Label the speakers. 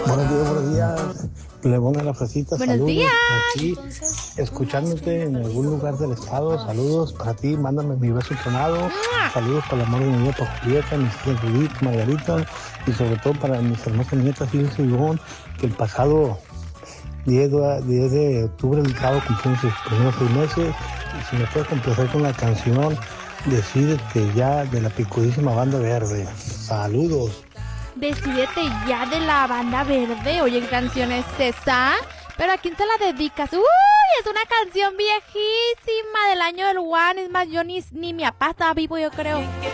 Speaker 1: Buenos días. Le pongo la fresita.
Speaker 2: Buenos
Speaker 1: Saludos.
Speaker 2: días.
Speaker 1: Aquí, escuchándote en algún lugar del estado. Saludos para ti. Mándame mi beso tronado. Saludos para el amor de mi nieta Julieta, mis hijas Judith, Margarita. Y sobre todo para mis hermosas nietas Ilse y Ivonne, que el pasado 10 de octubre del sábado cumplieron sus primeros 6 meses. Y si me puedes complacer con la canción Decídete ya de la picudísima Banda Verde. Saludos.
Speaker 2: Decídete ya de la Banda Verde. Oye, ¿qué canción es esa? ¿Pero a quién se la dedicas? ¡Uy! Es una canción viejísima del año del One. Es más, yo ni mi papá estaba vivo, yo creo.